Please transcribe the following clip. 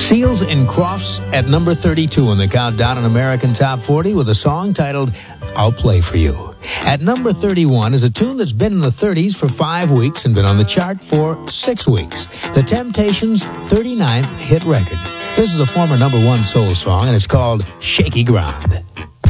Seals and Crofts at number 32 in the Countdown on American Top 40 with a song titled I'll Play For You. At number 31 is a tune that's been in the 30s for 5 weeks and been on the chart for 6 weeks. The Temptations' 39th hit record. This is a former number 1 soul song, and it's called Shaky Ground.